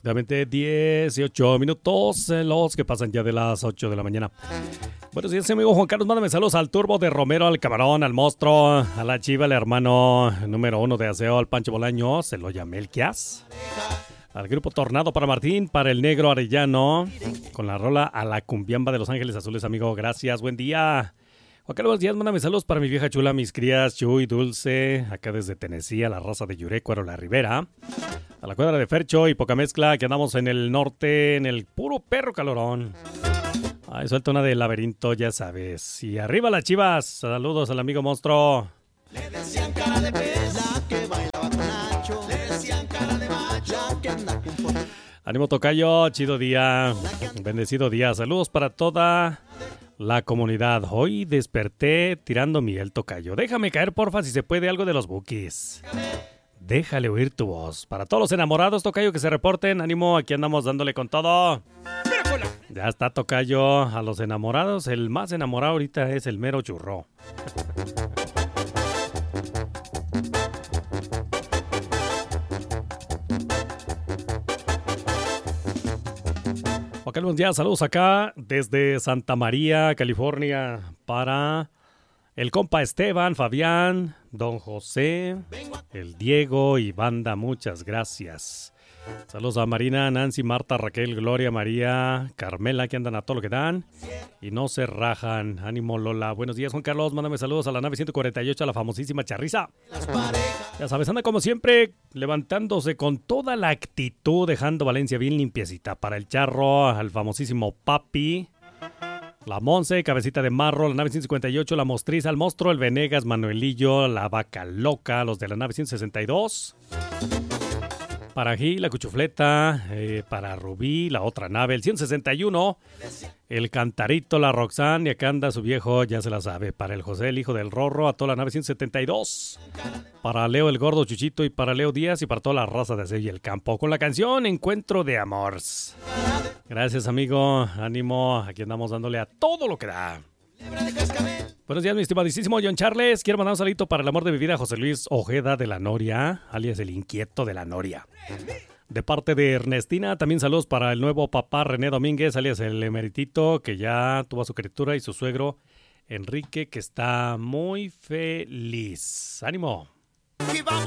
Exactamente 18 minutos, los que pasan ya de las 8 de la mañana. Buenos días, amigo Juan Carlos. Mándame saludos al Turbo de Romero, al Camarón, al Monstruo, a la Chiva, al hermano número 1 de Aseo, al Pancho Bolaño, se lo llamé el Quias. Al Grupo Tornado para Martín, para el Negro Arellano, con la rola a la Cumbiamba de Los Ángeles Azules, amigo. Gracias, buen día. Juan Carlos, buenos días, mándame saludos para mi vieja chula, mis crías, Chuy, Dulce, acá desde Tennessee, a la raza de Yurecuaro, la Ribera, a la cuadra de Fercho y Poca Mezcla, que andamos en el norte, en el puro perro calorón. Ay, suelta una de laberinto, ya sabes. Y arriba las Chivas, saludos al amigo Monstruo. Le decían cara de pez, la que bailaba con Nacho. Le decían cara de macho, la que anda con... Ánimo tocayo, chido día, bendecido día. Saludos para toda la comunidad. Hoy desperté tirando miel, tocayo. Déjame caer, porfa, si se puede, algo de los Bukis. Déjale oír tu voz. Para todos los enamorados, tocayo, que se reporten. Ánimo, aquí andamos dándole con todo. Ya está, tocayo. A los enamorados, el más enamorado ahorita es el mero churro. Juan Carlos, buenos días, saludos acá desde Santa María, California, para el compa Esteban, Fabián, don José, el Diego y banda, muchas gracias. Saludos a Marina, Nancy, Marta, Raquel, Gloria, María, Carmela, que andan a todo lo que dan y no se rajan. Ánimo, Lola. Buenos días, Juan Carlos, mándame saludos a la nave 148, a la famosísima Charriza. Ya sabes, anda como siempre, levantándose con toda la actitud, dejando Valencia bien limpiecita. Para el Charro, al famosísimo Papi, la Monse, Cabecita de Marro, la nave 158, la Mostriza, el Monstruo, el Venegas, Manuelillo, la Vaca Loca, los de la nave 162. Para Gil, la Cuchufleta, para Rubí, la otra nave, el 161, el Cantarito, la Roxanne, y acá anda su viejo, ya se la sabe. Para el José, el hijo del Rorro, a toda la nave 172. Para Leo, el Gordo Chuchito, y para Leo Díaz, y para toda la raza de Aseo y el Campo, con la canción Encuentro de Amores. Gracias, amigo, ánimo, aquí andamos dándole a todo lo que da. Buenos días, mi estimadísimo John Charles. Quiero mandar un saludito para el amor de mi vida, José Luis Ojeda de la Noria, alias el inquieto de la Noria. De parte de Ernestina, también saludos para el nuevo papá René Domínguez, alias el emeritito, que ya tuvo a su criatura, y su suegro Enrique, que está muy feliz. ¡Ánimo!